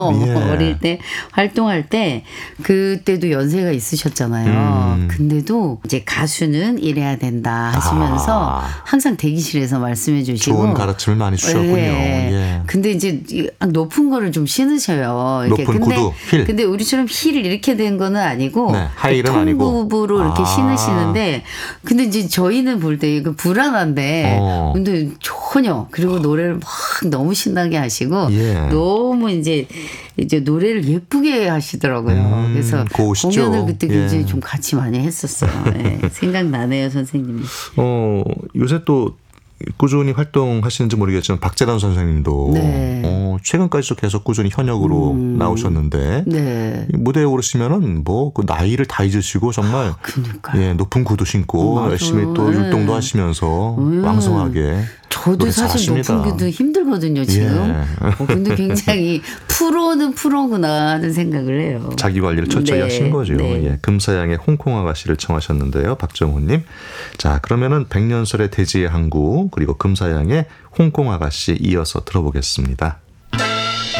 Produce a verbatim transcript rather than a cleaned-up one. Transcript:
어, 예. 어릴 때 활동할 때 그때도 연세가 있으셨잖아요. 음. 근데도 이제 가수는 이래야 된다 하시면서 아. 항상 대기실에서 말씀해 주시고 좋은 가르침을 많이 주셨군요. 예. 예. 근데 이제 이 높은 거를 좀 신으셔요. 이렇게. 높은 근데, 구두, 힐. 근데 우리처럼 힐 이렇게 된 거는 아니고 네, 하이힐은 아니고. 통굽으로 이렇게 아. 신으시는데 근데 이제 저희는 볼 때 이거 불안한데 어. 근데 전혀 그리고 노래를 막 너무 신나게 하시고 예. 너무 이제 이제 노래를 예쁘게 하시더라고요. 음, 그래서 고우시죠? 공연을 그때 굉장히 예. 좀 같이 많이 했었어요. 예, 생각나네요, 선생님이. 어, 요새 또 꾸준히 활동하시는지 모르겠지만 박재란 선생님도 네. 어, 최근까지도 계속 꾸준히 현역으로 음. 나오셨는데 네. 무대에 오르시면은 뭐 그 나이를 다 잊으시고 정말 그러니까요. 예, 높은 구두 신고 어, 맞아요. 열심히 또 예. 율동도 하시면서 음. 왕성하게 저도 노래 사실 잘하십니다. 높은 게도 힘들거든요, 지금. 예. 어, 근데 굉장히 프로는 프로구나 하는 생각을 해요. 자기 관리를 철저히 네, 하신 거죠. 네. 예, 금사양의 홍콩 아가씨를 청하셨는데요. 박정호님. 자, 그러면은 백년설의 대지의 항구 그리고 금사양의 홍콩 아가씨 이어서 들어보겠습니다.